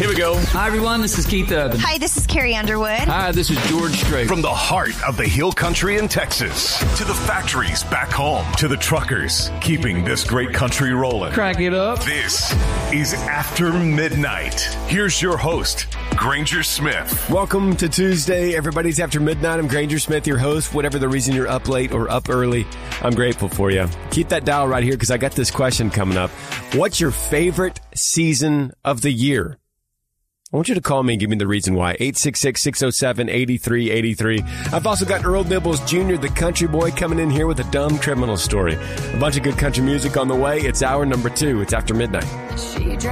Here we go. Hi, everyone. This is Keith Urban. Hi, this is Carrie Underwood. Hi, this is George Strait. From the heart of the Hill Country in Texas to the factories back home to the truckers keeping this great country rolling. Crack it up. This is After Midnight. Here's your host, Granger Smith. Welcome to Tuesday. Everybody's After Midnight. I'm Granger Smith, your host. Whatever the reason you're up late or up early, I'm grateful for you. Keep that dial right here because I got this question coming up. What's your favorite season of the year? I want you to call me and give me the reason why. 866-607-8383. I've also got Earl Nibbles Jr., the country boy, coming in here with a dumb criminal story. A bunch of good country music on the way. It's hour number 2. It's After Midnight.